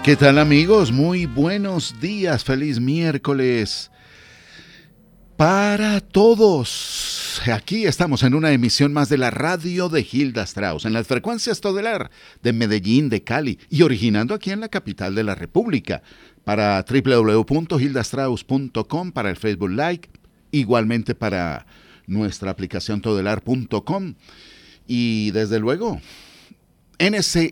¿Qué tal, amigos? Muy buenos días, feliz miércoles para todos. Aquí estamos en una emisión más de la radio de Hilda Strauss, en las frecuencias Todelar de Medellín, de Cali y originando aquí en la capital de la República, para www.hildastrauss.com, para el Facebook Live, igualmente para nuestra aplicación todelar.com y desde luego en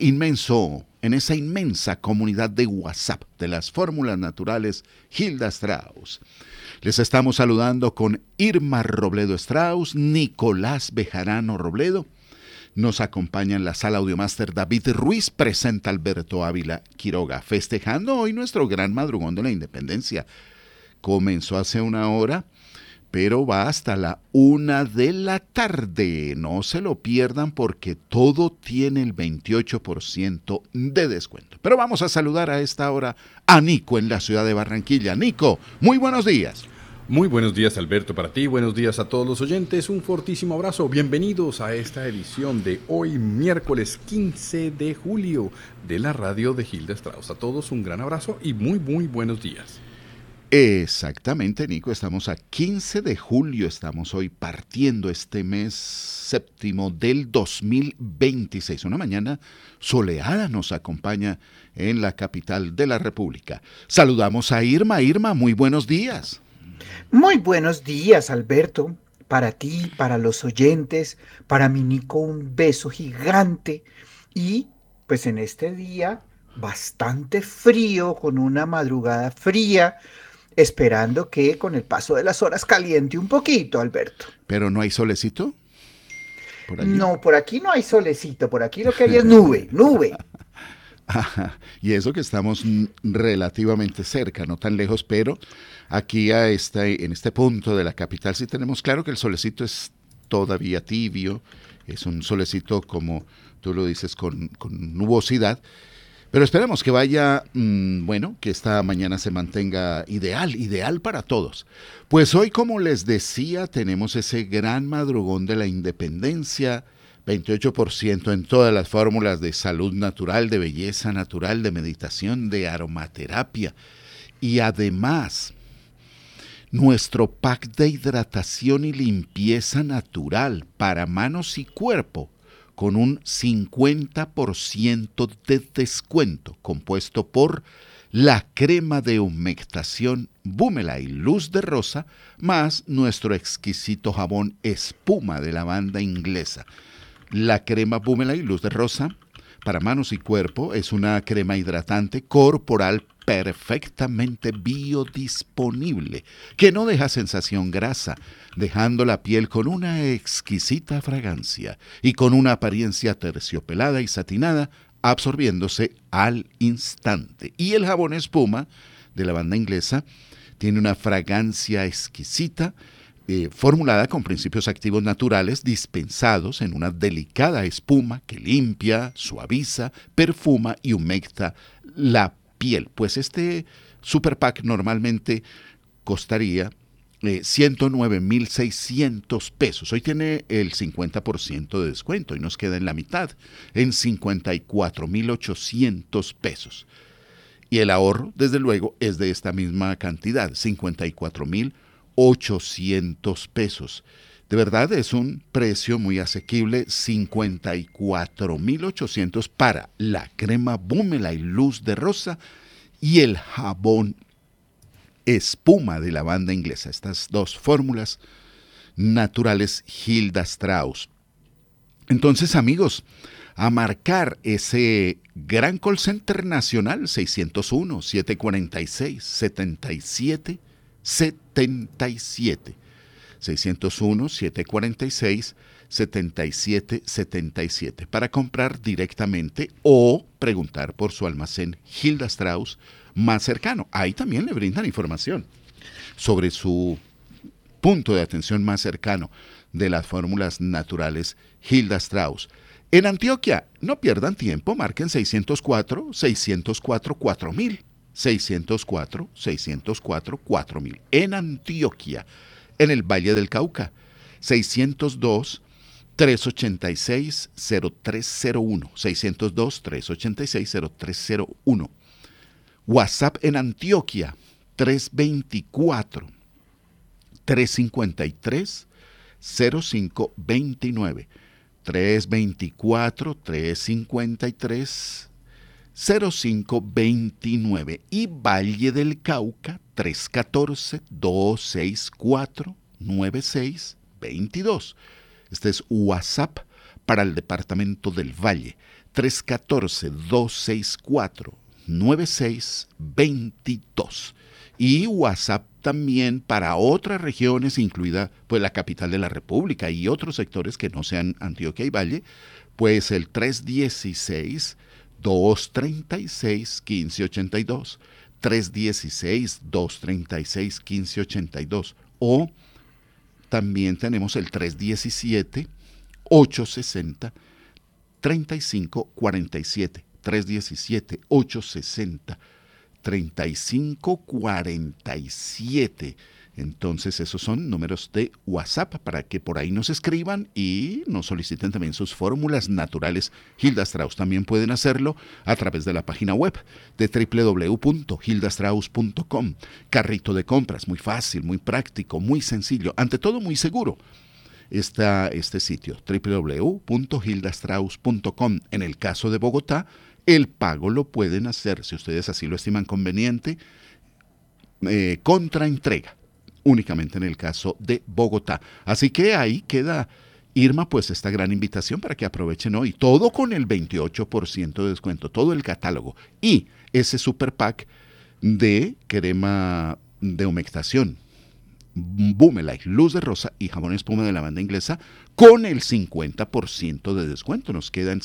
esa inmensa comunidad de WhatsApp de las fórmulas naturales Hilda Strauss. Les estamos saludando con Irma Robledo Strauss, Nicolás Bejarano Robledo. Nos acompaña en la sala Audiomaster David Ruiz, presenta Alberto Ávila Quiroga, festejando hoy nuestro gran madrugón de la independencia. Comenzó hace una hora, pero va hasta la 1 de la tarde. No se lo pierdan porque todo tiene el 28% de descuento. Pero vamos a saludar a esta hora a Nico en la ciudad de Barranquilla. Nico, muy buenos días. Muy buenos días, Alberto, para ti. Buenos días a todos los oyentes. Un fortísimo abrazo. Bienvenidos a esta edición de hoy, miércoles 15 de julio, de la radio de Hilda Strauss. A todos un gran abrazo y muy buenos días. Exactamente, Nico, estamos a 15 de julio, estamos hoy partiendo este mes séptimo del 2026. Una mañana soleada nos acompaña en la capital de la República. Saludamos a Irma. Irma, muy buenos días. Muy buenos días, Alberto. Para ti, para los oyentes, para mi Nico, un beso gigante. Y pues en este día bastante frío, con una madrugada fría, esperando que con el paso de las horas caliente un poquito, Alberto. ¿Pero no hay solecito por allí? No, por aquí no hay solecito, por aquí lo que hay es nube. Ajá, y eso que estamos relativamente cerca, no tan lejos, pero aquí en este punto de la capital sí tenemos claro que el solecito es todavía tibio, es un solecito como tú lo dices con nubosidad. Pero esperemos que vaya, que esta mañana se mantenga ideal para todos. Pues hoy, como les decía, tenemos ese gran madrugón de la independencia, 28% en todas las fórmulas de salud natural, de belleza natural, de meditación, de aromaterapia. Y además, nuestro pack de hidratación y limpieza natural para manos y cuerpo, con un 50% de descuento, compuesto por la crema de humectación Boomerang Luz de Rosa, más nuestro exquisito jabón espuma de lavanda inglesa. La crema Boomerang Luz de Rosa para manos y cuerpo es una crema hidratante corporal perfectamente biodisponible, que no deja sensación grasa, dejando la piel con una exquisita fragancia y con una apariencia terciopelada y satinada, absorbiéndose al instante. Y el jabón espuma de lavanda inglesa tiene una fragancia exquisita, formulada con principios activos naturales dispensados en una delicada espuma que limpia, suaviza, perfuma y humecta la piel. Pues este super pack normalmente costaría 109,600 pesos. Hoy tiene el 50% de descuento y nos queda en la mitad, en 54,800 pesos. Y el ahorro, desde luego, es de esta misma cantidad, 54,800 pesos. De verdad es un precio muy asequible, 54,800 para la crema Boomerang Luz de Rosa y el jabón espuma de lavanda inglesa. Estas dos fórmulas naturales Hilda Strauss. Entonces, amigos, a marcar ese gran call center nacional 601-746-7777. 601-746-7777 para comprar directamente o preguntar por su almacén Hilda Strauss más cercano. Ahí también le brindan información sobre su punto de atención más cercano de las fórmulas naturales Hilda Strauss. En Antioquia, no pierdan tiempo, marquen 604-604-4000. 604-604-4000. En Antioquia, en el Valle del Cauca, 602-386-0301. 602-386-0301. WhatsApp en Antioquia, 324-353-0529. 324-353-0529. Y Valle del Cauca, 314-264-9622. Este es WhatsApp para el departamento del Valle. 314-264-9622. Y WhatsApp también para otras regiones, incluida pues la capital de la República y otros sectores que no sean Antioquia y Valle, pues el 316-236-1582, 316-236-1582, o también tenemos el 317-860-3547, 317-860-3547. Entonces esos son números de WhatsApp para que por ahí nos escriban y nos soliciten también sus fórmulas naturales Hilda Strauss. También pueden hacerlo a través de la página web de www.hildastrauss.com. Carrito de compras, muy fácil, muy práctico, muy sencillo, ante todo muy seguro. Está este sitio, www.hildastrauss.com. En el caso de Bogotá, el pago lo pueden hacer, si ustedes así lo estiman conveniente, contra entrega, únicamente en el caso de Bogotá. Así que ahí queda, Irma, pues esta gran invitación para que aprovechen hoy. Todo con el 28% de descuento, todo el catálogo. Y ese super pack de crema de humectación, Boomerang, luz de rosa y jabón espuma de lavanda inglesa con el 50% de descuento. Nos quedan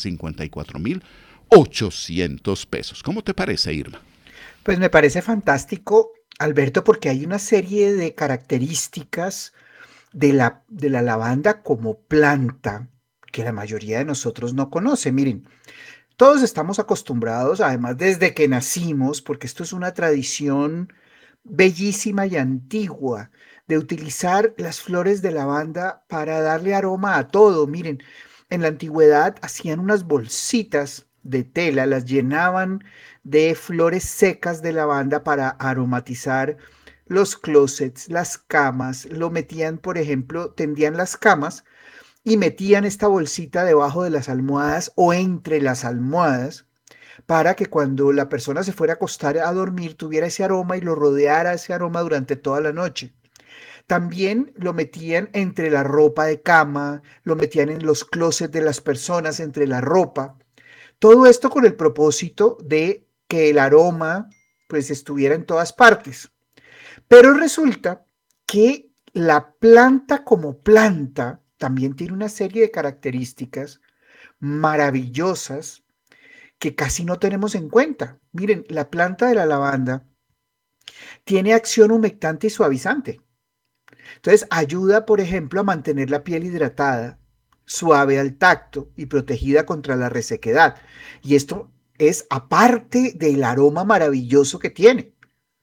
54.800 pesos. ¿Cómo te parece, Irma? Pues me parece fantástico, Alberto, porque hay una serie de características de la lavanda como planta que la mayoría de nosotros no conoce. Miren, todos estamos acostumbrados, además desde que nacimos, porque esto es una tradición bellísima y antigua, de utilizar las flores de lavanda para darle aroma a todo. Miren, en la antigüedad hacían unas bolsitas de tela, las llenaban de flores secas de lavanda para aromatizar los closets, las camas, lo metían, por ejemplo, tendían las camas y metían esta bolsita debajo de las almohadas o entre las almohadas para que cuando la persona se fuera a acostar a dormir tuviera ese aroma y lo rodeara ese aroma durante toda la noche. También lo metían entre la ropa de cama, lo metían en los closets de las personas, entre la ropa. Todo esto con el propósito de que el aroma pues estuviera en todas partes. Pero resulta que la planta como planta también tiene una serie de características maravillosas que casi no tenemos en cuenta. Miren, la planta de la lavanda tiene acción humectante y suavizante. Entonces, ayuda, por ejemplo, a mantener la piel hidratada, suave al tacto y protegida contra la resequedad. Y esto es aparte del aroma maravilloso que tiene.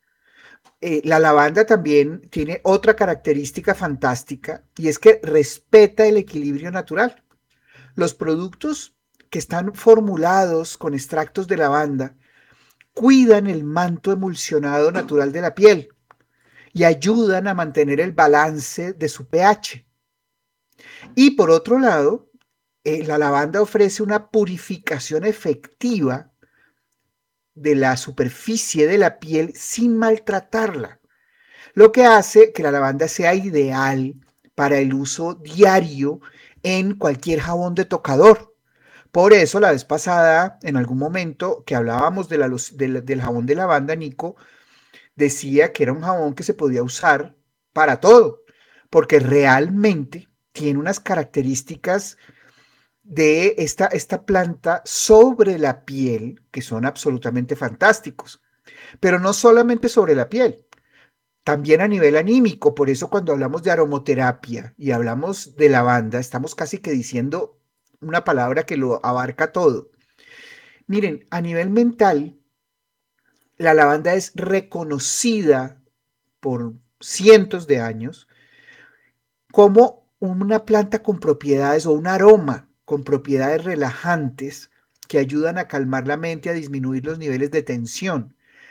La lavanda también tiene otra característica fantástica y es que respeta el equilibrio natural. Los productos que están formulados con extractos de lavanda cuidan el manto emulsionado natural de la piel y ayudan a mantener el balance de su pH. Y por otro lado, la lavanda ofrece una purificación efectiva de la superficie de la piel sin maltratarla, lo que hace que la lavanda sea ideal para el uso diario en cualquier jabón de tocador. Por eso la vez pasada, en algún momento que hablábamos del jabón de lavanda, Nico decía que era un jabón que se podía usar para todo, porque realmente tiene unas características de esta planta sobre la piel que son absolutamente fantásticos. Pero no solamente sobre la piel, también a nivel anímico. Por eso cuando hablamos de aromoterapia y hablamos de lavanda, estamos casi que diciendo una palabra que lo abarca todo. Miren, a nivel mental, la lavanda es reconocida por cientos de años como una planta con propiedades o un aroma con propiedades relajantes que ayudan a calmar la mente, a disminuir los niveles de tensión.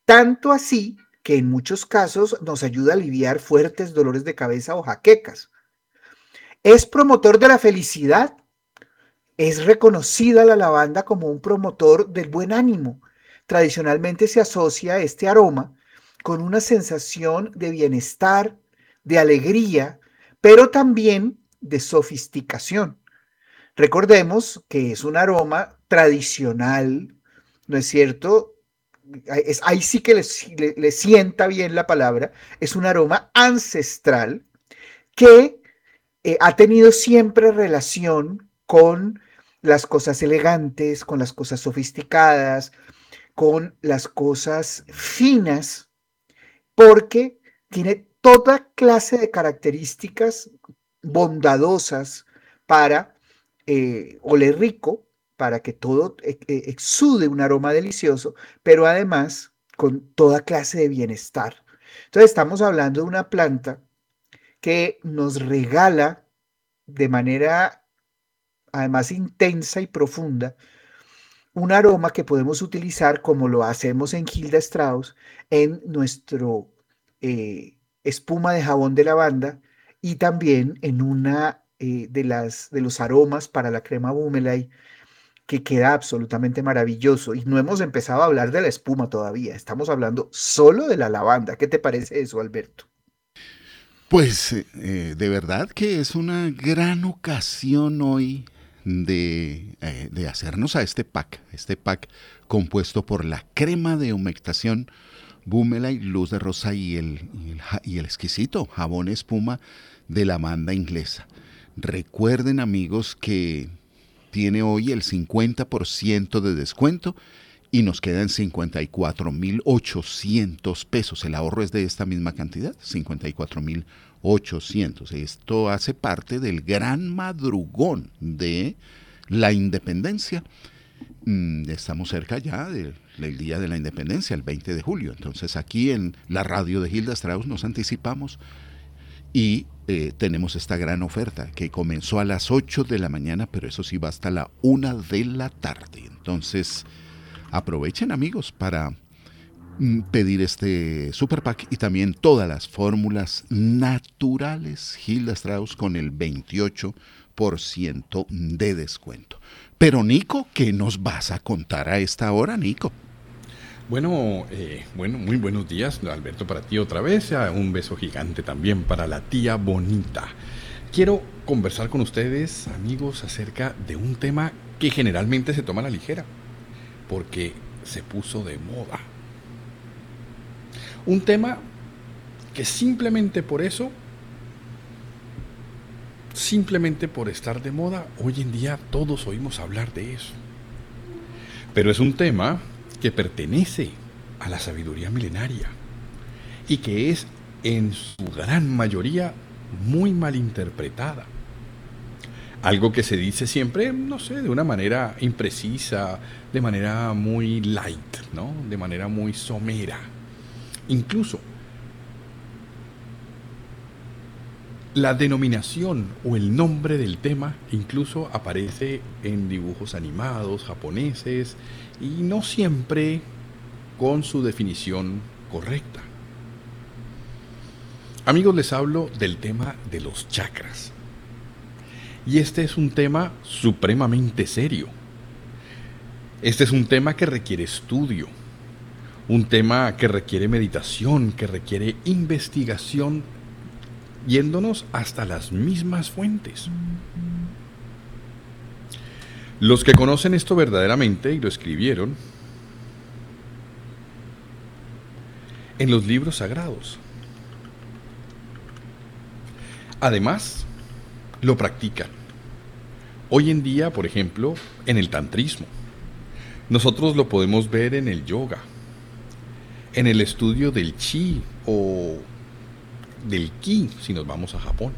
tanto así que en muchos casos nos ayuda a aliviar fuertes dolores de cabeza o jaquecas. Es promotor de la felicidad. Es reconocida la lavanda como un promotor del buen ánimo. Tradicionalmente se asocia este aroma con una sensación de bienestar, de alegría, pero también de sofisticación. Recordemos que es un aroma tradicional, ¿no es cierto? Ahí sí que le sienta bien la palabra. Es un aroma ancestral que ha tenido siempre relación con las cosas elegantes, con las cosas sofisticadas, con las cosas finas, porque tiene toda clase de características bondadosas para oler rico, para que todo exude un aroma delicioso, pero además con toda clase de bienestar. Entonces estamos hablando de una planta que nos regala de manera además intensa y profunda un aroma que podemos utilizar como lo hacemos en Hilda Strauss en nuestro espuma de jabón de lavanda y también en una de los aromas para la crema Boomelay que queda absolutamente maravilloso. Y no hemos empezado a hablar de la espuma todavía, estamos hablando solo de la lavanda. ¿Qué te parece eso, Alberto? Pues de verdad que es una gran ocasión hoy de hacernos a este pack compuesto por la crema de humectación Boomerang, luz de rosa y el exquisito jabón espuma de la banda inglesa. Recuerden amigos que tiene hoy el 50% de descuento y nos quedan 54.800 pesos. El ahorro es de esta misma cantidad, 54.800. Esto hace parte del gran madrugón de la independencia. Estamos cerca ya del día de la independencia, el 20 de julio. Entonces aquí en la radio de Hilda Strauss nos anticipamos y tenemos esta gran oferta que comenzó a las 8 de la mañana, pero eso sí va hasta la 1 de la tarde. Entonces aprovechen amigos para pedir este super pack y también todas las fórmulas naturales Hilda Strauss con el 28% de descuento. Pero Nico, ¿qué nos vas a contar a esta hora, Nico? Bueno, muy buenos días, Alberto, para ti otra vez. Un beso gigante también para la tía bonita. Quiero conversar con ustedes, amigos, acerca de un tema que generalmente se toma a la ligera, porque se puso de moda. Un tema que simplemente por eso, simplemente por estar de moda, hoy en día todos oímos hablar de eso. Pero es un tema que pertenece a la sabiduría milenaria y que es en su gran mayoría muy mal interpretada. Algo que se dice siempre, no sé, de una manera imprecisa, de manera muy light, ¿no? De manera muy somera. Incluso la denominación o el nombre del tema incluso aparece en dibujos animados japoneses y no siempre con su definición correcta. Amigos, les hablo del tema de los chakras. Y este es un tema supremamente serio. Este es un tema que requiere estudio, un tema que requiere meditación, que requiere investigación, yéndonos hasta las mismas fuentes. Los que conocen esto verdaderamente y lo escribieron en los libros sagrados. Además, lo practican. Hoy en día, por ejemplo, en el tantrismo. Nosotros lo podemos ver en el yoga, en el estudio del chi o del ki, si nos vamos a Japón.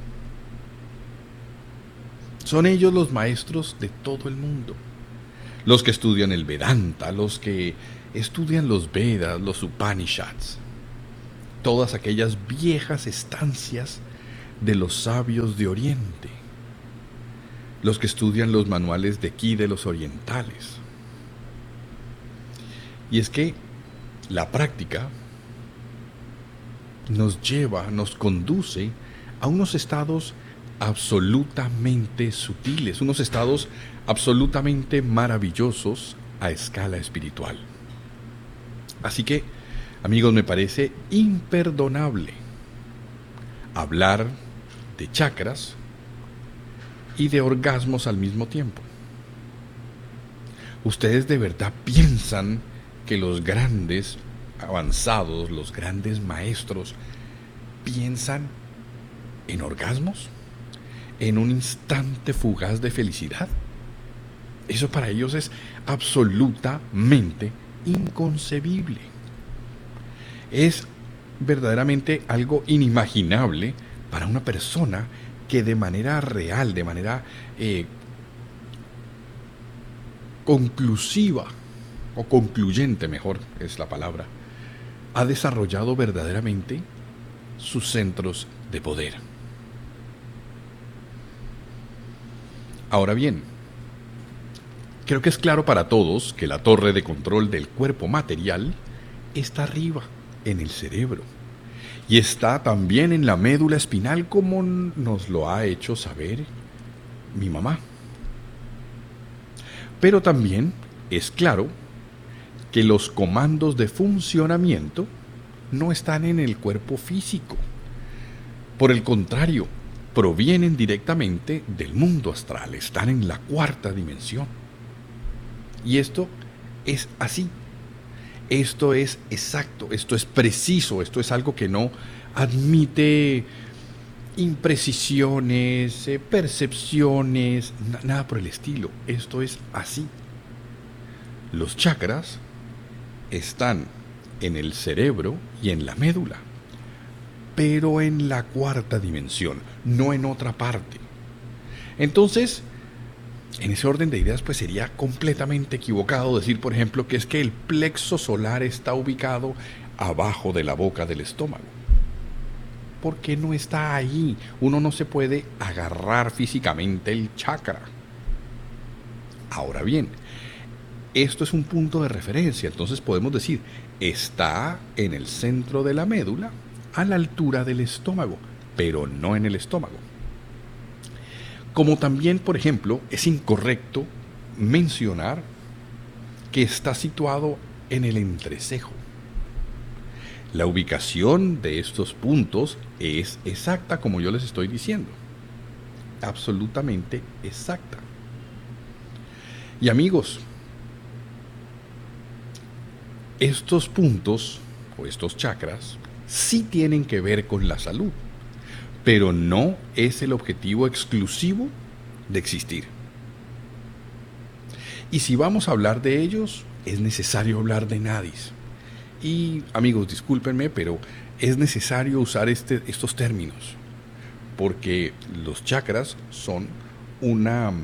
Son ellos los maestros de todo el mundo. Los que estudian el Vedanta, los que estudian los Vedas, los Upanishads. Todas aquellas viejas estancias de los sabios de Oriente. Los que estudian los manuales de ki de los orientales. Y es que La práctica nos conduce a unos estados absolutamente sutiles, unos estados absolutamente maravillosos a escala espiritual. Así que, amigos, me parece imperdonable hablar de chakras y de orgasmos al mismo tiempo. ¿Ustedes de verdad piensan que los grandes avanzados, los grandes maestros, piensan en orgasmos? ¿En un instante fugaz de felicidad? Eso para ellos es absolutamente inconcebible. Es verdaderamente algo inimaginable para una persona que de manera real, de manera conclusiva, o concluyente mejor es la palabra, ha desarrollado verdaderamente sus centros de poder. Ahora bien, creo que es claro para todos que la torre de control del cuerpo material está arriba, en el cerebro, y está también en la médula espinal, como nos lo ha hecho saber mi mamá. Pero también es claro que los comandos de funcionamiento no están en el cuerpo físico. Por el contrario, provienen directamente del mundo astral, están en la cuarta dimensión. Y esto es así. Esto es exacto, esto es preciso, esto es algo que no admite imprecisiones, percepciones, nada por el estilo. Esto es así. Los chakras están en el cerebro y en la médula, pero en la cuarta dimensión, no en otra parte. Entonces, en ese orden de ideas, pues sería completamente equivocado decir, por ejemplo, que es que el plexo solar está ubicado abajo de la boca del estómago. Porque no está ahí. Uno no se puede agarrar físicamente el chakra. Ahora bien, esto es un punto de referencia, entonces podemos decir, está en el centro de la médula, a la altura del estómago, pero no en el estómago. Como también, por ejemplo, es incorrecto mencionar que está situado en el entrecejo. La ubicación de estos puntos es exacta, como yo les estoy diciendo. Absolutamente exacta. Y amigos, estos puntos o estos chakras sí tienen que ver con la salud, pero no es el objetivo exclusivo de existir. Y si vamos a hablar de ellos, es necesario hablar de nadis. Y amigos, discúlpenme, pero es necesario usar estos términos, porque los chakras son una,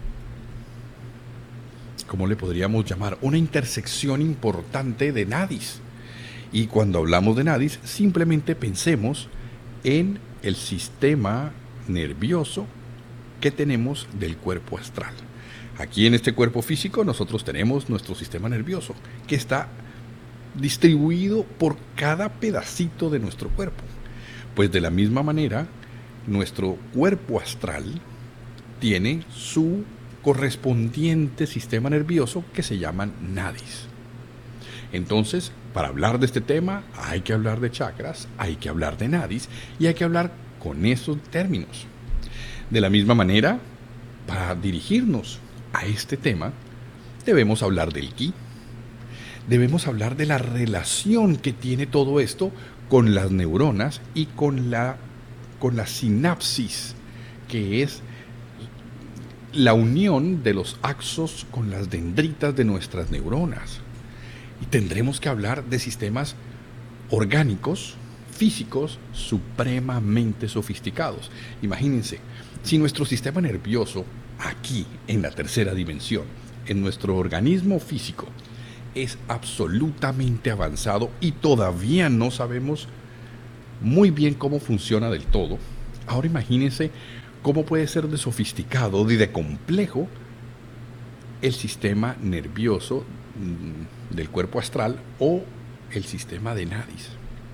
¿cómo le podríamos llamar? Una intersección importante de nadis. Y cuando hablamos de nadis, simplemente pensemos en el sistema nervioso que tenemos del cuerpo astral. Aquí en este cuerpo físico nosotros tenemos nuestro sistema nervioso, que está distribuido por cada pedacito de nuestro cuerpo. Pues de la misma manera, nuestro cuerpo astral tiene su correspondiente sistema nervioso que se llaman nadis. Entonces, para hablar de este tema, hay que hablar de chakras, hay que hablar de nadis y hay que hablar con esos términos. De la misma manera, para dirigirnos a este tema, debemos hablar del ki. Debemos hablar de la relación que tiene todo esto con las neuronas y con la sinapsis, que es la unión de los axos con las dendritas de nuestras neuronas. Y tendremos que hablar de sistemas orgánicos, físicos, supremamente sofisticados. Imagínense, si nuestro sistema nervioso, aquí en la tercera dimensión, en nuestro organismo físico, es absolutamente avanzado y todavía no sabemos muy bien cómo funciona del todo, ahora imagínense cómo puede ser de sofisticado y de complejo el sistema nervioso del cuerpo astral o el sistema de Nadis.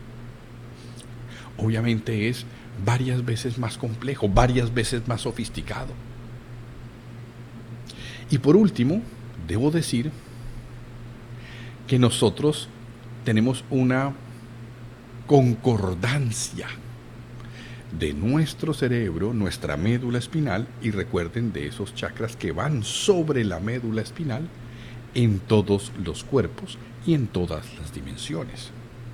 Obviamente es varias veces más complejo, varias veces más sofisticado. Y por último, debo decir que nosotros tenemos una concordancia de nuestro cerebro, nuestra médula espinal, y recuerden de esos chakras que van sobre la médula espinal en todos los cuerpos y en todas las dimensiones.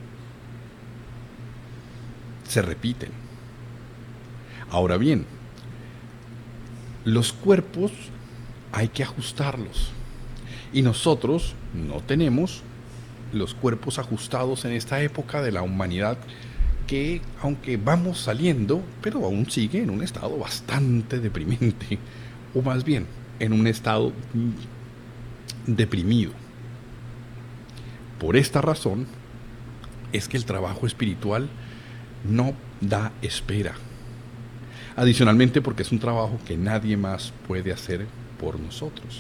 Se repiten. Ahora bien, los cuerpos hay que ajustarlos. Y nosotros no tenemos los cuerpos ajustados en esta época de la humanidad que, aunque vamos saliendo, pero aún sigue en un estado bastante deprimente, o más bien en un estado deprimido. Por esta razón es que el trabajo espiritual no da espera. Adicionalmente porque es un trabajo que nadie más puede hacer por nosotros.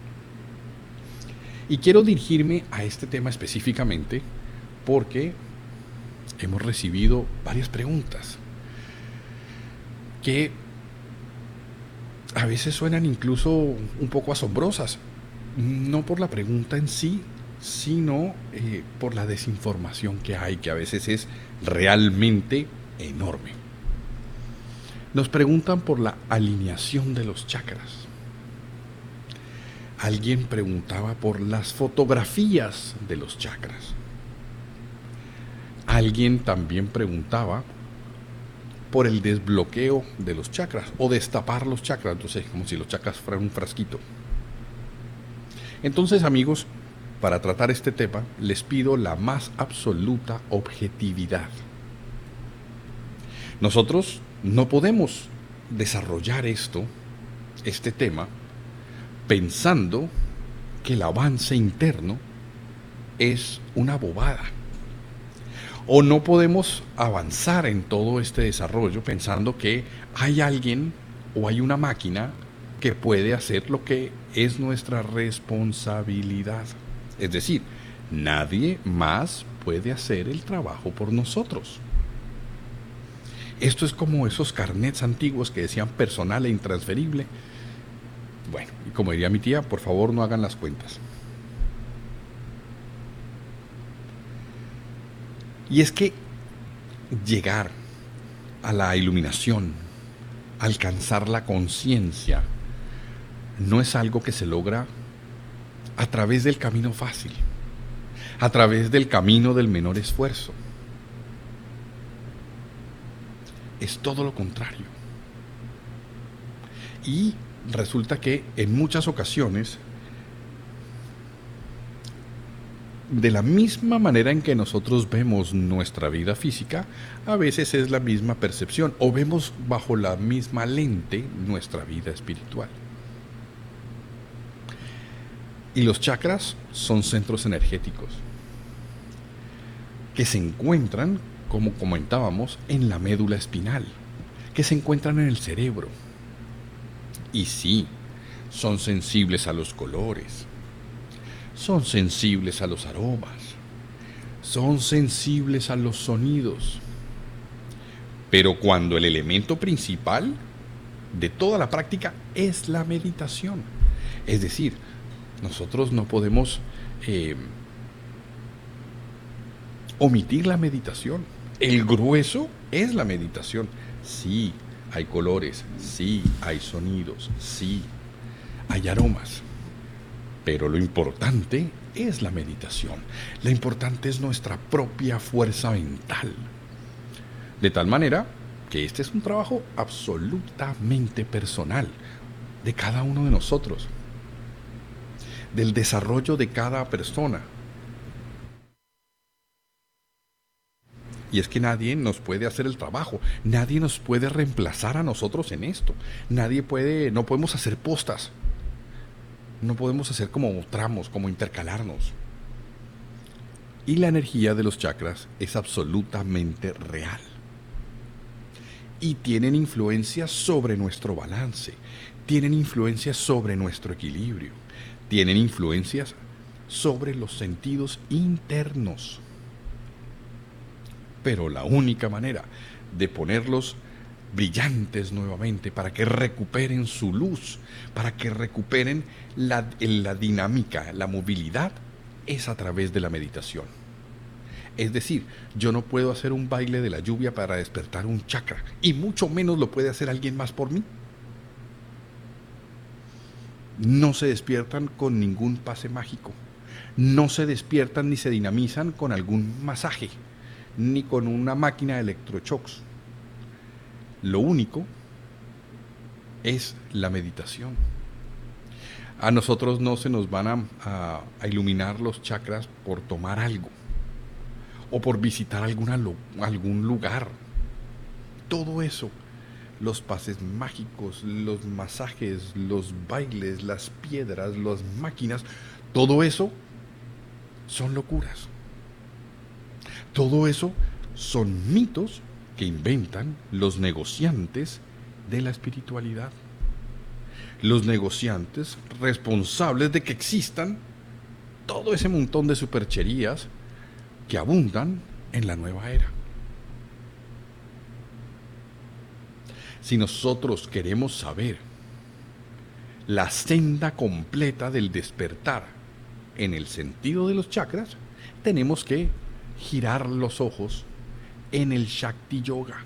Y quiero dirigirme a este tema específicamente porque hemos recibido varias preguntas que a veces suenan incluso un poco asombrosas, no por la pregunta en sí, sino por la desinformación que hay, que a veces es realmente enorme. Nos preguntan por la alineación de los chakras. Alguien preguntaba por las fotografías de los chakras. Alguien también preguntaba por el desbloqueo de los chakras o destapar los chakras, entonces como si los chakras fueran un frasquito. Entonces, amigos, para tratar este tema les pido la más absoluta objetividad. Nosotros no podemos desarrollar este tema, pensando que el avance interno es una bobada. O no podemos avanzar en todo este desarrollo pensando que hay alguien o hay una máquina que puede hacer lo que es nuestra responsabilidad. Es decir, nadie más puede hacer el trabajo por nosotros. Esto es como esos carnets antiguos que decían personal e intransferible. Bueno, y como diría mi tía, por favor no hagan las cuentas. Y es que llegar a la iluminación, alcanzar la conciencia, no es algo que se logra a través del camino fácil, a través del camino del menor esfuerzo. Es todo lo contrario. Y resulta que en muchas ocasiones, de la misma manera en que nosotros vemos nuestra vida física, a veces es la misma percepción, o vemos bajo la misma lente nuestra vida espiritual. Y los chakras son centros energéticos que se encuentran, como comentábamos, en la médula espinal, que se encuentran en el cerebro. Y sí, son sensibles a los colores, son sensibles a los aromas, son sensibles a los sonidos. Pero cuando el elemento principal de toda la práctica es la meditación, es decir, nosotros no podemos omitir la meditación. El grueso es la meditación. Sí, hay colores, sí, hay sonidos, sí, hay aromas. Pero lo importante es la meditación. Lo importante es nuestra propia fuerza mental. De tal manera que este es un trabajo absolutamente personal de cada uno de nosotros, del desarrollo de cada persona. Y es que nadie nos puede hacer el trabajo, nadie nos puede reemplazar a nosotros en esto. No podemos hacer postas, no podemos hacer como tramos, como intercalarnos. Y la energía de los chakras es absolutamente real. Y tienen influencia sobre nuestro balance, tienen influencia sobre nuestro equilibrio, tienen influencias sobre los sentidos internos. Pero la única manera de ponerlos brillantes nuevamente, para que recuperen su luz, para que recuperen la dinámica, la movilidad, es a través de la meditación. Es decir, yo no puedo hacer un baile de la lluvia para despertar un chakra, y mucho menos lo puede hacer alguien más por mí. No se despiertan con ningún pase mágico, no se despiertan ni se dinamizan con algún masaje, ni con una máquina de electroshocks. Lo único es la meditación. A nosotros no se nos van a iluminar los chakras por tomar algo o por visitar algún lugar. Todo eso, los pases mágicos, los masajes, los bailes, las piedras, las máquinas, todo eso son locuras. Todo eso son mitos que inventan los negociantes de la espiritualidad. Los negociantes responsables de que existan todo ese montón de supercherías que abundan en la nueva era. Si nosotros queremos saber la senda completa del despertar en el sentido de los chakras, tenemos que girar los ojos en el Shakti Yoga.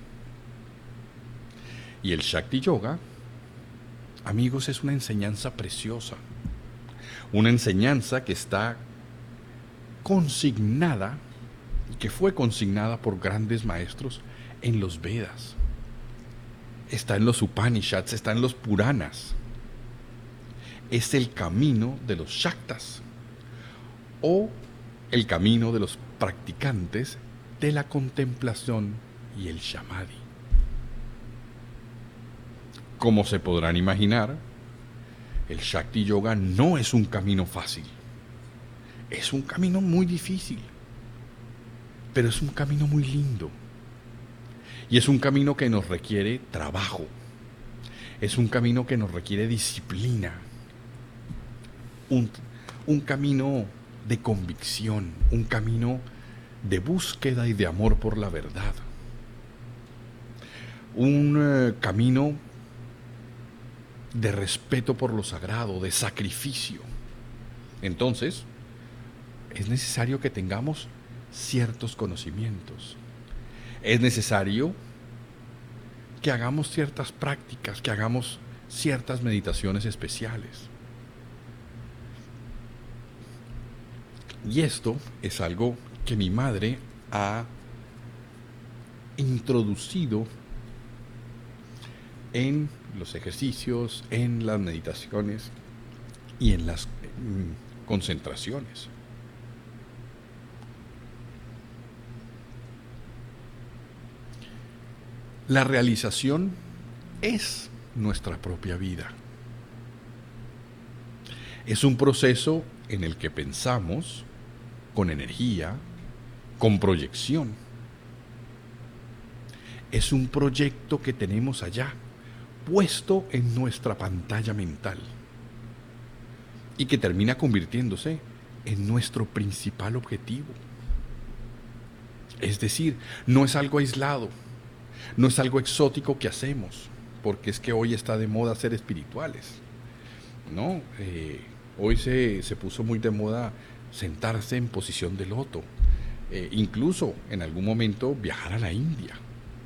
Y el Shakti Yoga, amigos, es una enseñanza preciosa. Una enseñanza que está consignada, que fue consignada por grandes maestros en los Vedas. Está en los Upanishads, está en los Puranas. Es el camino de los Shaktas, o el camino de los practicantes de la contemplación y el Samadhi. Como se podrán imaginar, el Shakti Yoga no es un camino fácil. Es un camino muy difícil, pero es un camino muy lindo. Y es un camino que nos requiere trabajo. Es un camino que nos requiere disciplina. Un camino de convicción, un camino de búsqueda y de amor por la verdad. Un camino de respeto por lo sagrado, de sacrificio. Entonces, es necesario que tengamos ciertos conocimientos. Es necesario que hagamos ciertas prácticas, que hagamos ciertas meditaciones especiales. Y esto es algo que mi madre ha introducido en los ejercicios, en las meditaciones y en las concentraciones. La realización es nuestra propia vida. Es un proceso en el que pensamos con energía, con proyección. Es un proyecto que tenemos allá, puesto en nuestra pantalla mental, y que termina convirtiéndose en nuestro principal objetivo. Es decir, no es algo aislado, no es algo exótico que hacemos, porque es que hoy está de moda ser espirituales, ¿no? Hoy se puso muy de moda sentarse en posición de loto, incluso en algún momento viajar a la India.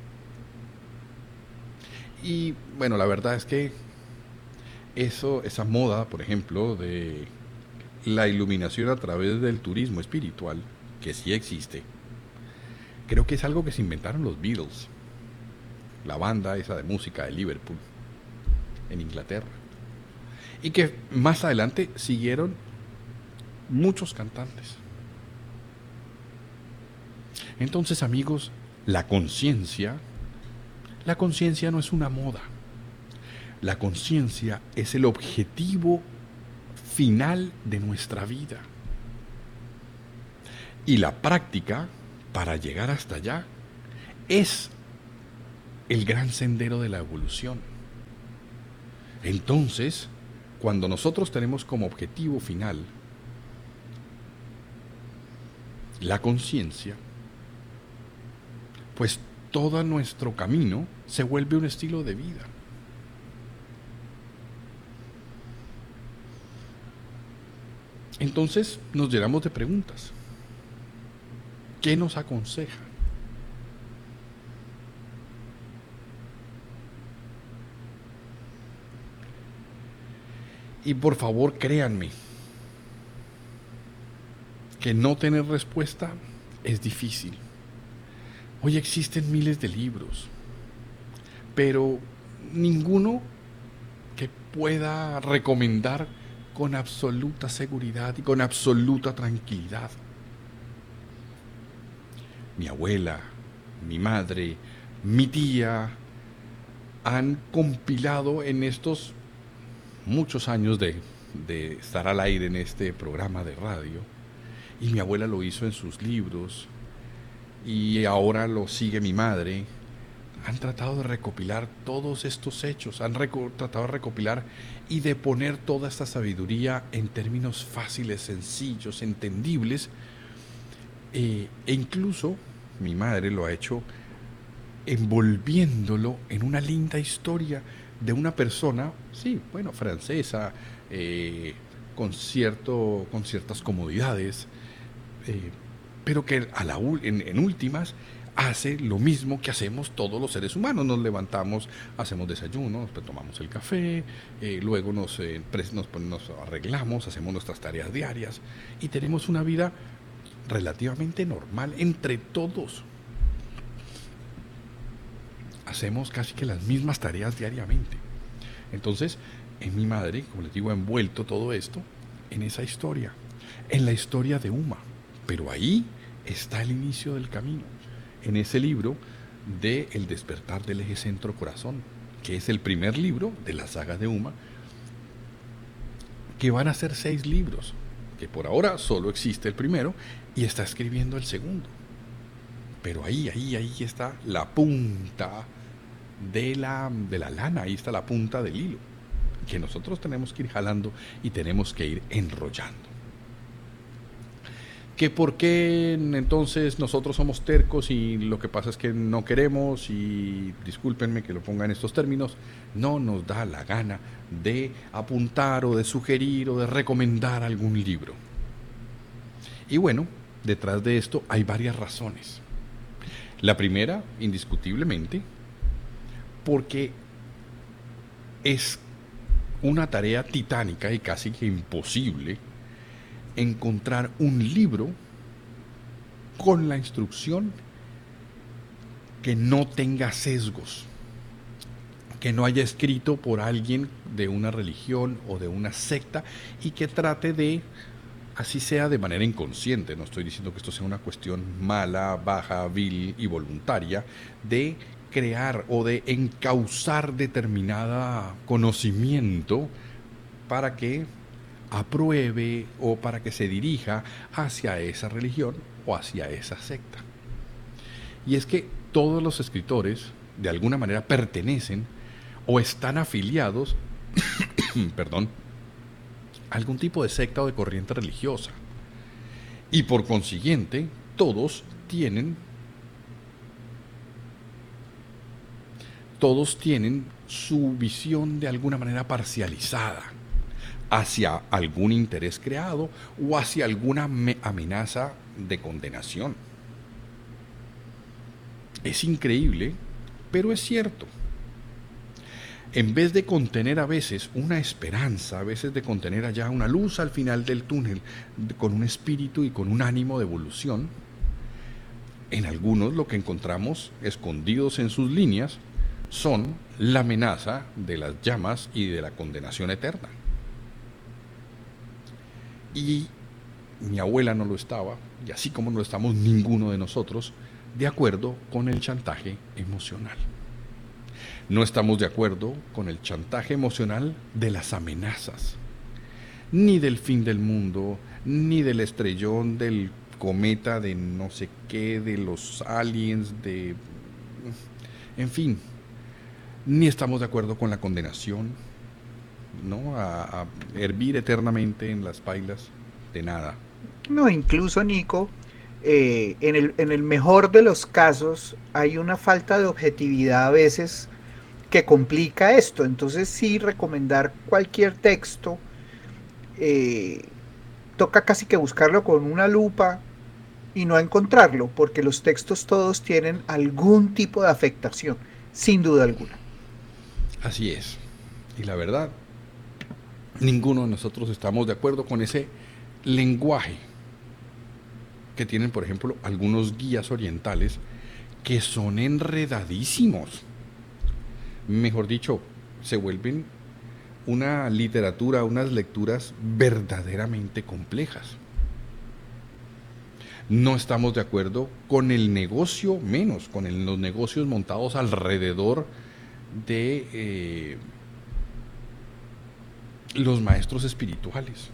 Y bueno, la verdad es que esa moda, por ejemplo, de la iluminación a través del turismo espiritual, que sí existe, creo que es algo que se inventaron los Beatles, la banda esa de música de Liverpool, en Inglaterra, y que más adelante siguieron muchos cantantes. Entonces, amigos, la conciencia no es una moda. La conciencia es el objetivo final de nuestra vida. Y la práctica para llegar hasta allá es el gran sendero de la evolución. Entonces, cuando nosotros tenemos como objetivo final la conciencia, pues todo nuestro camino se vuelve un estilo de vida. Entonces nos llenamos de preguntas. ¿Qué nos aconseja? Y por favor, créanme, que no tener respuesta es difícil. Hoy existen miles de libros, pero ninguno que pueda recomendar con absoluta seguridad y con absoluta tranquilidad. Mi abuela, mi madre, mi tía han compilado en estos muchos años de estar al aire en este programa de radio, y mi abuela lo hizo en sus libros, y ahora lo sigue mi madre. Han tratado de recopilar todos estos hechos, han tratado de recopilar y de poner toda esta sabiduría en términos fáciles, sencillos, entendibles, e incluso mi madre lo ha hecho envolviéndolo en una linda historia de una persona, sí, bueno, francesa, con ciertas comodidades, pero que en últimas hace lo mismo que hacemos todos los seres humanos. Nos levantamos, hacemos desayuno, pues tomamos el café, luego nos arreglamos, hacemos nuestras tareas diarias y tenemos una vida relativamente normal entre todos. Hacemos casi que las mismas tareas diariamente. Entonces, en mi madre, como les digo, ha envuelto todo esto en esa historia, en la historia de Uma. Pero ahí está el inicio del camino, en ese libro de El despertar del eje centro-corazón, que es el primer libro de la saga de Uma, que van a ser 6 libros, que por ahora solo existe el primero y está escribiendo el segundo. Pero ahí está la punta de la lana, ahí está la punta del hilo, que nosotros tenemos que ir jalando y tenemos que ir enrollando. ¿Que por qué entonces nosotros somos tercos y lo que pasa es que no queremos, y discúlpenme que lo ponga en estos términos, no nos da la gana de apuntar o de sugerir o de recomendar algún libro? Y bueno, detrás de esto hay varias razones. La primera, indiscutiblemente, porque es una tarea titánica y casi que imposible encontrar un libro con la instrucción que no tenga sesgos, que no haya escrito por alguien de una religión o de una secta y que trate de, así sea de manera inconsciente, no estoy diciendo que esto sea una cuestión mala, baja, vil y voluntaria, de crear o de encauzar determinado conocimiento para que apruebe o para que se dirija hacia esa religión o hacia esa secta. Y es que todos los escritores de alguna manera pertenecen o están afiliados perdón, a algún tipo de secta o de corriente religiosa, y por consiguiente todos tienen su visión de alguna manera parcializada hacia algún interés creado o hacia alguna amenaza de condenación. Es increíble, pero es cierto. En vez de contener a veces una esperanza, a veces de contener allá una luz al final del túnel, con un espíritu y con un ánimo de evolución, en algunos lo que encontramos escondidos en sus líneas son la amenaza de las llamas y de la condenación eterna. Y mi abuela no lo estaba, y así como no lo estamos ninguno de nosotros, de acuerdo con el chantaje emocional. No estamos de acuerdo con el chantaje emocional de las amenazas, ni del fin del mundo, ni del estrellón del cometa de no sé qué, de los aliens, en fin, ni estamos de acuerdo con la condenación, ¿no? A hervir eternamente en las pailas de nada. No, incluso, Nico, en el mejor de los casos hay una falta de objetividad a veces que complica esto. Entonces sí, recomendar cualquier texto, eh, toca casi que buscarlo con una lupa y no encontrarlo, porque los textos todos tienen algún tipo de afectación, sin duda alguna. Así es. Y la verdad, ninguno de nosotros estamos de acuerdo con ese lenguaje que tienen, por ejemplo, algunos guías orientales que son enredadísimos. Mejor dicho, se vuelven una literatura, unas lecturas verdaderamente complejas. No estamos de acuerdo con el negocio, menos con los negocios montados alrededor de los maestros espirituales.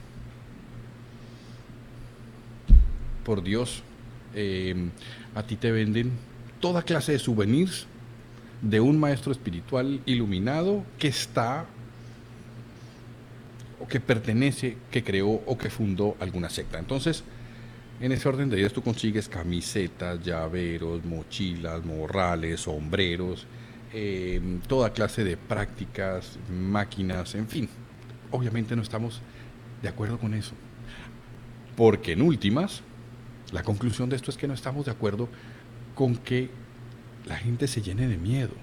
Por Dios, a ti te venden toda clase de souvenirs de un maestro espiritual iluminado que está o que pertenece, que creó o que fundó alguna secta. Entonces, en ese orden de ideas tú consigues camisetas, llaveros, mochilas, morrales, sombreros, toda clase de prácticas, máquinas, en fin. Obviamente no estamos de acuerdo con eso. Porque en últimas, la conclusión de esto es que no estamos de acuerdo con que la gente se llene de miedo.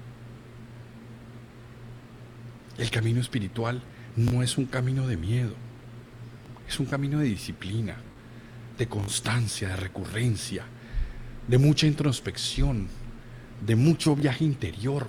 El camino espiritual no es un camino de miedo, es un camino de disciplina, de constancia, de recurrencia, de mucha introspección, de mucho viaje interior.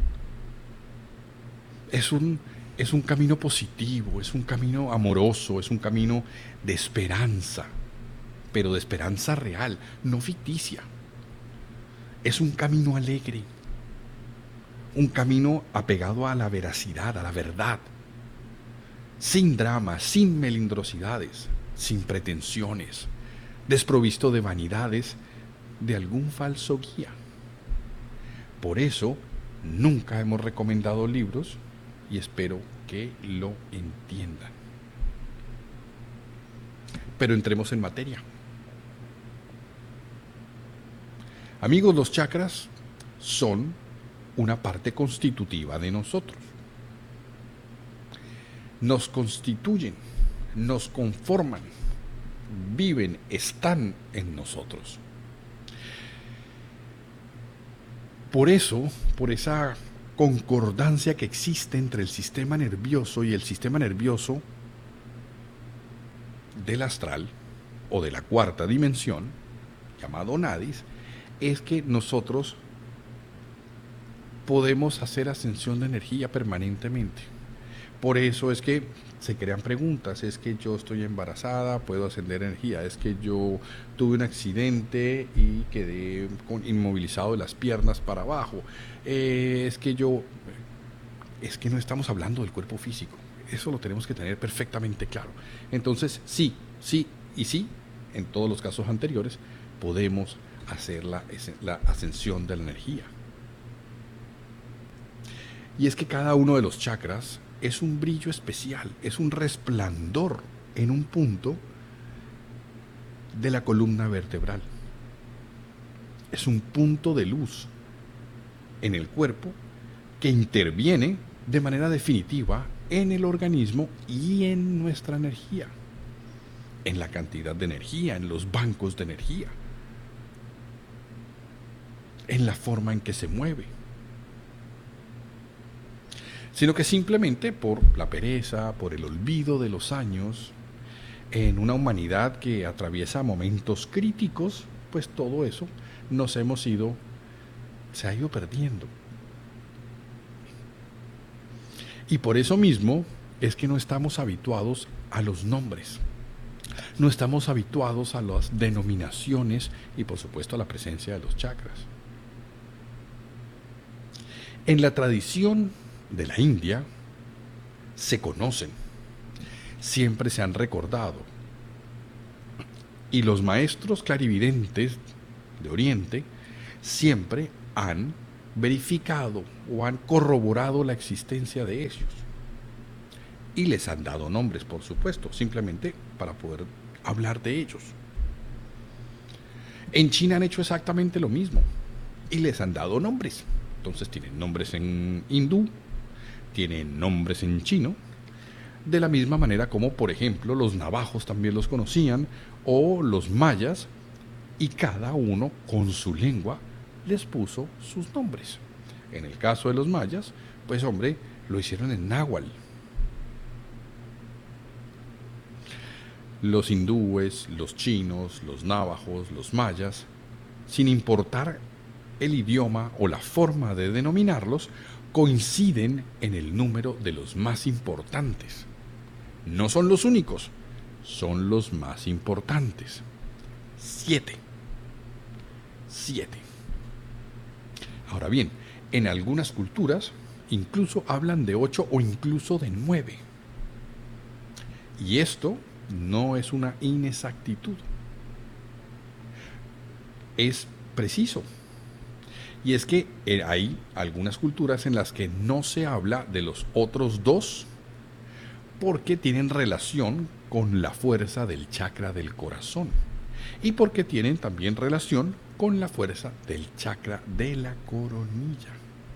Es un camino positivo, es un camino amoroso, es un camino de esperanza, pero de esperanza real, no ficticia. Es un camino alegre, un camino apegado a la veracidad, a la verdad, sin dramas, sin melindrosidades, sin pretensiones, desprovisto de vanidades de algún falso guía. Por eso, nunca hemos recomendado libros y espero que lo entiendan. Pero entremos en materia. Amigos, los chakras son una parte constitutiva de nosotros. Nos constituyen, nos conforman, viven, están en nosotros. Por eso, por esa concordancia que existe entre el sistema nervioso y el sistema nervioso del astral o de la cuarta dimensión, llamado nadis, es que nosotros podemos hacer ascensión de energía permanentemente. Por eso es que se crean preguntas, es que yo estoy embarazada, puedo ascender energía, es que yo tuve un accidente y quedé inmovilizado de las piernas para abajo, es que no estamos hablando del cuerpo físico, eso lo tenemos que tener perfectamente claro. Entonces, sí, en todos los casos anteriores, podemos hacer la ascensión de la energía. Y es que cada uno de los chakras es un brillo especial, es un resplandor en un punto de la columna vertebral. Es un punto de luz en el cuerpo que interviene de manera definitiva en el organismo y en nuestra energía, en la cantidad de energía, en los bancos de energía, en la forma en que se mueve. Sino que simplemente por la pereza, por el olvido de los años, en una humanidad que atraviesa momentos críticos, pues todo eso se ha ido perdiendo. Y por eso mismo es que no estamos habituados a los nombres, no estamos habituados a las denominaciones y por supuesto a la presencia de los chakras. En la tradición de la India se conocen, siempre se han recordado, y los maestros clarividentes de Oriente siempre han verificado o han corroborado la existencia de ellos y les han dado nombres, por supuesto, simplemente para poder hablar de ellos. En China han hecho exactamente lo mismo y les han dado nombres. Entonces tienen nombres en hindú, tienen nombres en chino, de la misma manera como, por ejemplo, los navajos también los conocían, o los mayas, y cada uno con su lengua les puso sus nombres. En el caso de los mayas, pues hombre, lo hicieron en náhuatl. Los hindúes, los chinos, los navajos, los mayas, sin importar el idioma o la forma de denominarlos, coinciden en el número de los más importantes. No son los únicos, son los más importantes. 7. 7. Ahora bien, en algunas culturas incluso hablan de 8 o incluso de 9. Y esto no es una inexactitud. Es preciso. Y es que hay algunas culturas en las que no se habla de los otros 2 porque tienen relación con la fuerza del chakra del corazón y porque tienen también relación con la fuerza del chakra de la coronilla.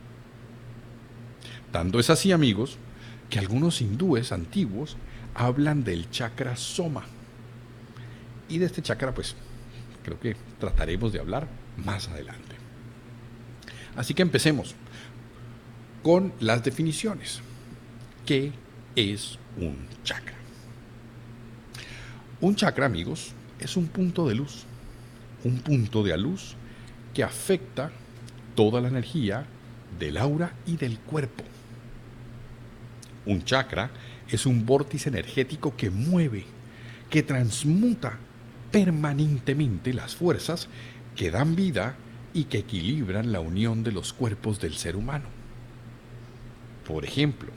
Tanto es así, amigos, que algunos hindúes antiguos hablan del chakra soma. Y de este chakra, pues, creo que trataremos de hablar más adelante. Así que empecemos con las definiciones. ¿Qué es un chakra? Un chakra, amigos, es un punto de luz. Un punto de luz que afecta toda la energía del aura y del cuerpo. Un chakra es un vórtice energético que mueve, que transmuta permanentemente las fuerzas que dan vida y que equilibran la unión de los cuerpos del ser humano. Por ejemplo,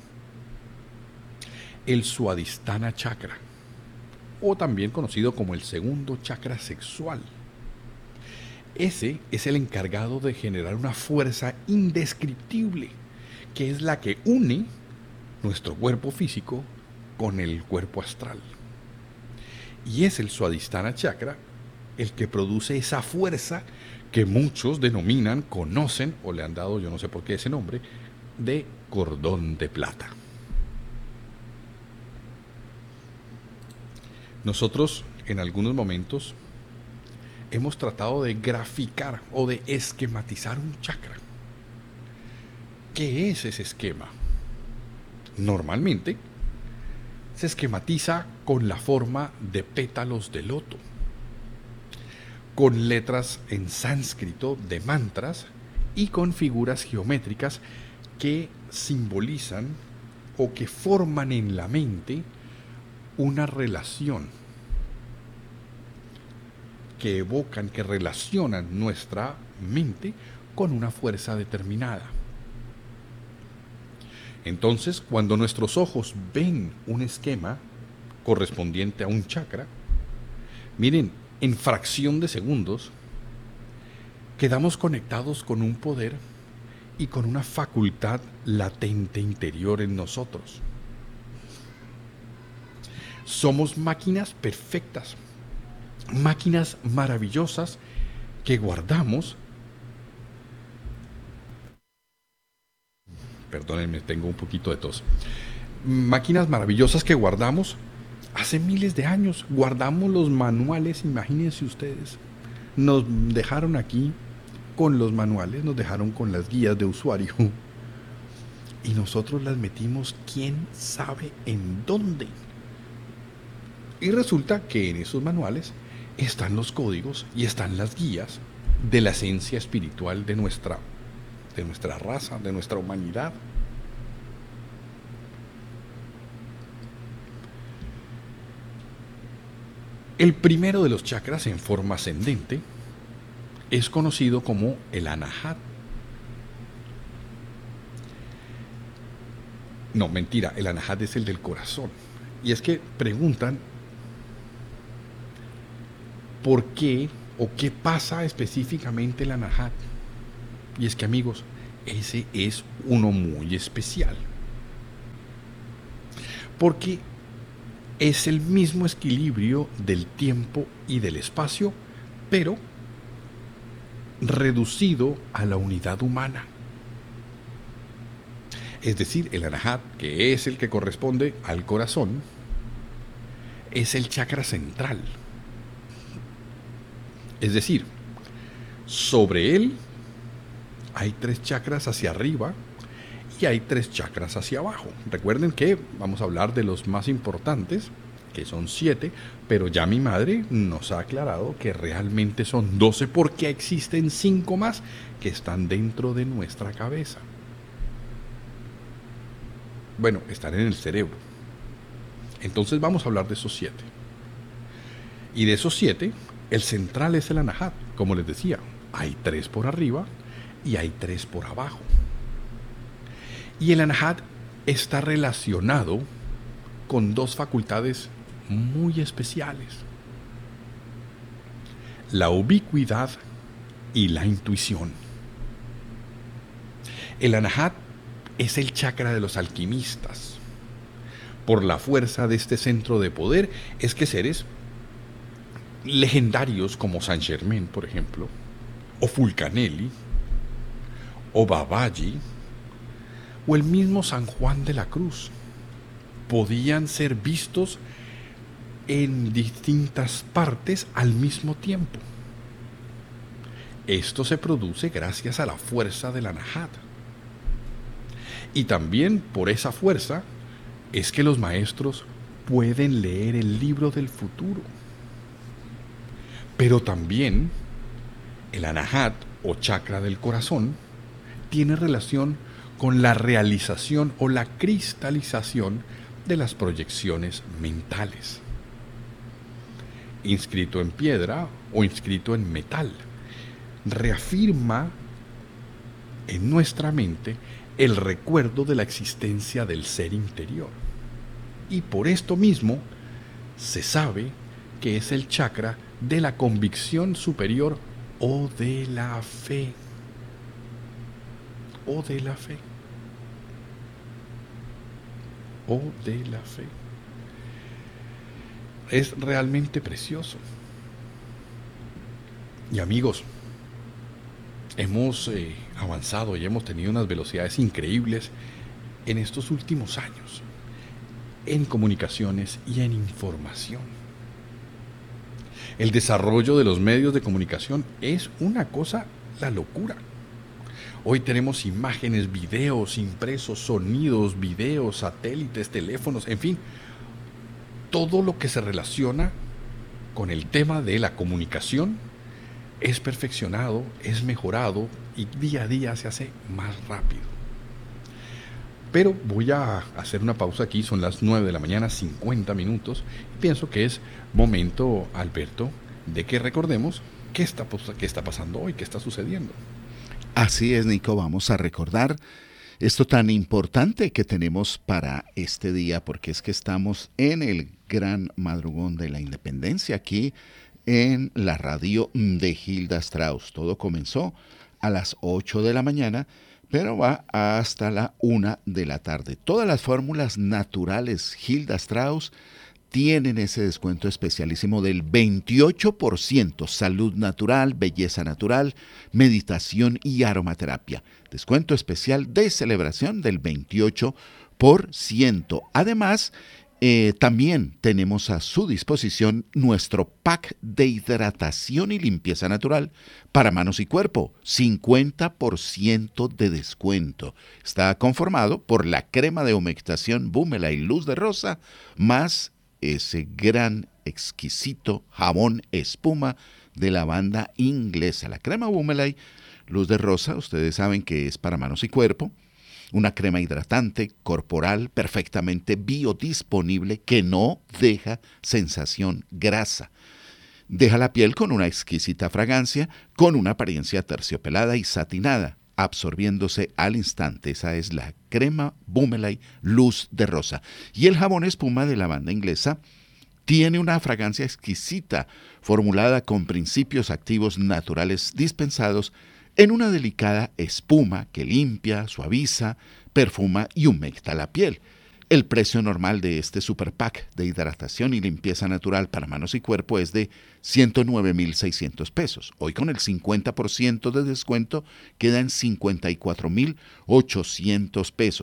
el Swadhisthana chakra, o también conocido como el segundo chakra sexual. Ese es el encargado de generar una fuerza indescriptible, que es la que une nuestro cuerpo físico con el cuerpo astral. Y es el Swadhisthana chakra el que produce esa fuerza que muchos denominan, conocen o le han dado, yo no sé por qué ese nombre, de cordón de plata. Nosotros en algunos momentos hemos tratado de graficar o de esquematizar un chakra. ¿Qué es ese esquema? Normalmente se esquematiza con la forma de pétalos de loto, con letras en sánscrito de mantras y con figuras geométricas que simbolizan o que forman en la mente una relación, que evocan, que relacionan nuestra mente con una fuerza determinada. Entonces, cuando nuestros ojos ven un esquema correspondiente a un chakra, miren, en fracción de segundos, quedamos conectados con un poder y con una facultad latente interior en nosotros. Somos máquinas perfectas, máquinas maravillosas que guardamos. Perdónenme, tengo un poquito de tos. Máquinas maravillosas que guardamos hace miles de años. Guardamos los manuales, imagínense ustedes. Nos dejaron aquí con los manuales, nos dejaron con las guías de usuario. Y nosotros las metimos quién sabe en dónde. Y resulta que en esos manuales están los códigos y están las guías de la esencia espiritual de nuestra raza, de nuestra humanidad. El primero de los chakras en forma ascendente es conocido como el Anahat. No, mentira, el Anahat es el del corazón. Y es que preguntan ¿por qué o qué pasa específicamente el Anahat? Y es que, amigos, ese es uno muy especial. Porque es el mismo equilibrio del tiempo y del espacio, pero reducido a la unidad humana. Es decir, el anahat, que es el que corresponde al corazón, es el chakra central. Es decir, sobre él hay 3 chakras hacia arriba y hay 3 chakras hacia abajo. Recuerden que vamos a hablar de los más importantes, que son 7, pero ya mi madre nos ha aclarado que realmente son 12 porque existen 5 más que están dentro de nuestra cabeza. Bueno, están en el cerebro. Entonces vamos a hablar de esos 7. Y de esos 7, el central es el anahat. Como les decía, hay 3 por arriba y hay 3 por abajo. Y el anahat está relacionado con 2 facultades muy especiales: la ubicuidad y la intuición. El anahat es el chakra de los alquimistas. Por la fuerza de este centro de poder es que seres legendarios como Saint Germain, por ejemplo, o Fulcanelli, o Babaji, o el mismo San Juan de la Cruz, podían ser vistos en distintas partes al mismo tiempo. Esto se produce gracias a la fuerza del anahat. Y también por esa fuerza es que los maestros pueden leer el libro del futuro. Pero también el anahat o chakra del corazón tiene relación con la realización o la cristalización de las proyecciones mentales. Inscrito en piedra o inscrito en metal, reafirma en nuestra mente el recuerdo de la existencia del ser interior. Y por esto mismo se sabe que es el chakra de la convicción superior o de la fe. O de la fe. O de la fe. Es realmente precioso. Y amigos, hemos avanzado y hemos tenido unas velocidades increíbles en estos últimos años, en comunicaciones y en información. El desarrollo de los medios de comunicación es una cosa, la locura. Hoy tenemos imágenes, videos, impresos, sonidos, videos, satélites, teléfonos, en fin, todo lo que se relaciona con el tema de la comunicación es perfeccionado, es mejorado y día a día se hace más rápido. Pero voy a hacer una pausa aquí, son las 9 de la mañana, 50 minutos, y pienso que es momento, Alberto, de que recordemos qué está pasando hoy, qué está sucediendo. Así es, Nico, vamos a recordar esto tan importante que tenemos para este día, porque es que estamos en el gran madrugón de la independencia aquí en la radio de Hilda Strauss. Todo comenzó a las 8 de la mañana, pero va hasta la 1 de la tarde. Todas las fórmulas naturales Hilda Strauss tienen ese descuento especialísimo del 28%. Salud natural, belleza natural, meditación y aromaterapia. Descuento especial de celebración del 28%. Además, también tenemos a su disposición nuestro pack de hidratación y limpieza natural para manos y cuerpo, 50% de descuento. Está conformado por la crema de humectación Boomerang Luz de Rosa, más ese gran, exquisito jabón espuma de la banda inglesa. La crema Boomerang Luz de Rosa, ustedes saben que es para manos y cuerpo. Una crema hidratante, corporal, perfectamente biodisponible, que no deja sensación grasa. Deja la piel con una exquisita fragancia, con una apariencia terciopelada y satinada, absorbiéndose al instante. Esa es la crema Boomerang Luz de Rosa. Y el jabón espuma de la banda inglesa tiene una fragancia exquisita, formulada con principios activos naturales dispensados en una delicada espuma que limpia, suaviza, perfuma y humecta la piel. El precio normal de este Super Pack de hidratación y limpieza natural para manos y cuerpo es de 109.600 pesos. Hoy con el 50% de descuento queda en 54.800 pesos.